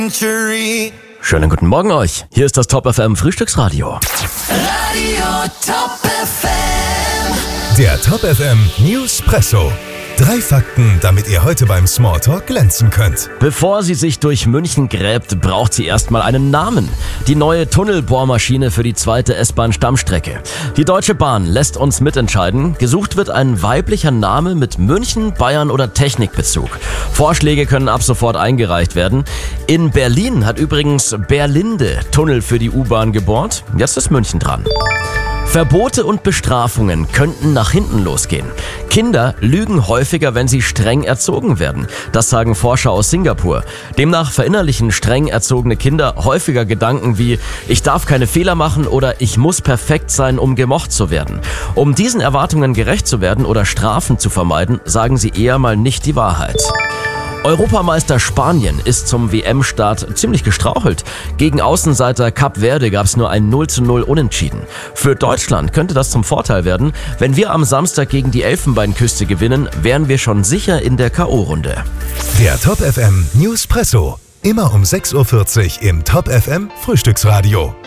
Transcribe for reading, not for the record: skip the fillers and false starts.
Schönen guten Morgen euch. Hier ist das Top FM Frühstücksradio. Radio Top FM. Der Top FM Newspresso. 3 Fakten, damit ihr heute beim Smalltalk glänzen könnt. Bevor sie sich durch München gräbt, braucht sie erstmal einen Namen. Die neue Tunnelbohrmaschine für die 2. S-Bahn-Stammstrecke. Die Deutsche Bahn lässt uns mitentscheiden. Gesucht wird ein weiblicher Name mit München, Bayern oder Technikbezug. Vorschläge können ab sofort eingereicht werden. In Berlin hat übrigens Berlinde Tunnel für die U-Bahn gebohrt. Jetzt ist München dran. Verbote und Bestrafungen könnten nach hinten losgehen. Kinder lügen häufiger, wenn sie streng erzogen werden. Das sagen Forscher aus Singapur. Demnach verinnerlichen streng erzogene Kinder häufiger Gedanken wie „Ich darf keine Fehler machen" oder „Ich muss perfekt sein, um gemocht zu werden". Um diesen Erwartungen gerecht zu werden oder Strafen zu vermeiden, sagen sie eher mal nicht die Wahrheit. Europameister Spanien ist zum WM-Start ziemlich gestrauchelt. Gegen Außenseiter Kap Verde gab es nur ein 0:0 Unentschieden. Für Deutschland könnte das zum Vorteil werden. Wenn wir am Samstag gegen die Elfenbeinküste gewinnen, wären wir schon sicher in der K.O.-Runde. Der Top FM Newspresso. Immer um 6:40 Uhr im Top FM Frühstücksradio.